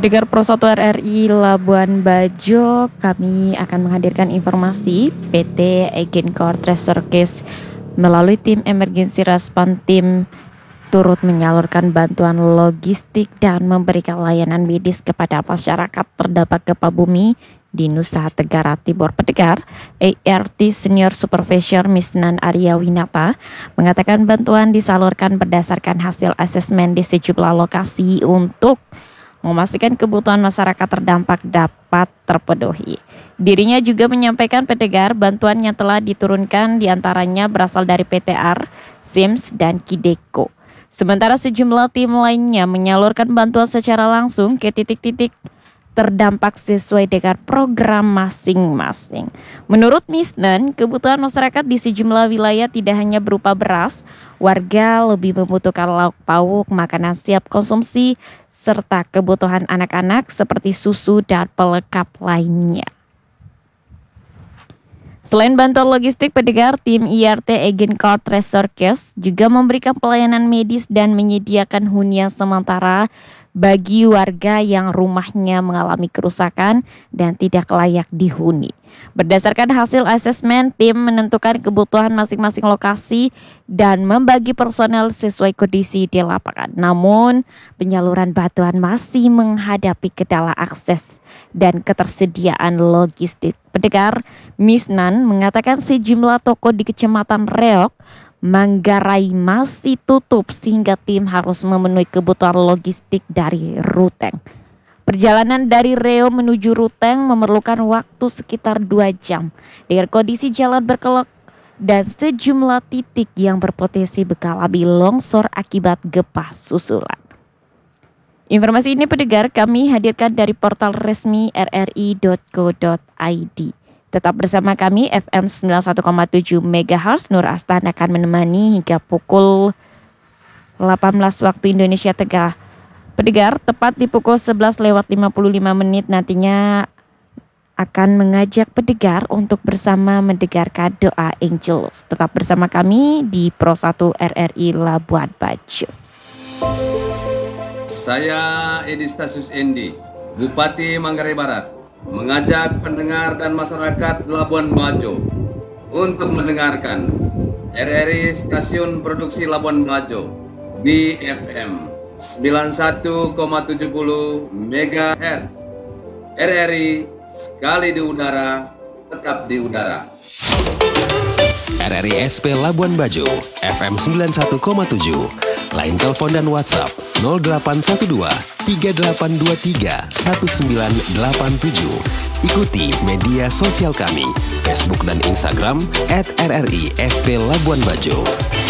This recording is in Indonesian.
Pendengar Pro 1 RRI Labuan Bajo, kami akan menghadirkan informasi PT Egencor Treasure Case melalui tim emergency response team turut menyalurkan bantuan logistik dan memberikan layanan medis kepada masyarakat terdampak gempa bumi di Nusa Tenggara Timur. Pendengar, ART Senior Supervisor Misnan Arya Winata mengatakan bantuan disalurkan berdasarkan hasil asesmen di sejumlah lokasi untuk memastikan kebutuhan masyarakat terdampak dapat terpenuhi. Dirinya juga menyampaikan pendengar bantuan yang telah diturunkan diantaranya berasal dari PTR, SIMS, dan Kideko. Sementara sejumlah tim lainnya menyalurkan bantuan secara langsung ke titik-titik terdampak sesuai dengan program masing-masing. Menurut Misnan, kebutuhan masyarakat di sejumlah wilayah tidak hanya berupa beras, warga lebih membutuhkan lauk pauk, makanan siap konsumsi, serta kebutuhan anak-anak seperti susu dan pelengkap lainnya. Selain bantuan logistik, pendengar, tim IRT Egencor Treasure Case juga memberikan pelayanan medis dan menyediakan hunian sementara bagi warga yang rumahnya mengalami kerusakan dan tidak layak dihuni. Berdasarkan hasil asesmen, tim menentukan kebutuhan masing-masing lokasi dan membagi personel sesuai kondisi di lapangan. Namun, penyaluran bantuan masih menghadapi kendala akses dan ketersediaan logistik. Pendengar, Misnan mengatakan sejumlah toko di Kecamatan Reok, Manggarai masih tutup sehingga tim harus memenuhi kebutuhan logistik dari Ruteng. Perjalanan dari Reo menuju Ruteng memerlukan waktu sekitar 2 jam dengan kondisi jalan berkelok dan sejumlah titik yang berpotensi mengalami longsor akibat gempa susulan. Informasi ini pendengar kami hadirkan dari portal resmi rri.co.id. Tetap bersama kami FM 91,7 MHz. Nur Astan akan menemani hingga pukul 18 waktu Indonesia Tengah. Pendengar, tepat di pukul 11:55 nantinya akan mengajak pendengar untuk bersama mendengarkan doa Angelus. Tetap bersama kami di Pro 1 RRI Labuan Bajo. Saya Edi Stasius Endi, Bupati Manggarai Barat, mengajak pendengar dan masyarakat Labuan Bajo untuk mendengarkan RRI Stasiun Produksi Labuan Bajo BFM 91,70 MHz. RRI sekali di udara, tetap di udara. RRI SP Labuan Bajo FM 91,7. Line telepon dan WhatsApp 0812 3823 1987. Ikuti media sosial kami, Facebook dan Instagram @RRI SP Labuan Bajo.